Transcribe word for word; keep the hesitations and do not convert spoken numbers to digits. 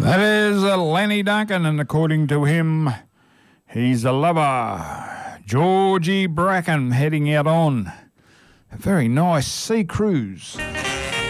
That is uh, Lenny Duncan, and according to him, he's a lover. Georgie Bracken heading out on a very nice sea cruise.